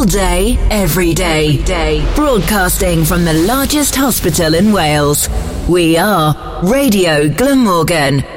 day, every day. Broadcasting from the largest hospital in Wales. We are Radio Glamorgan.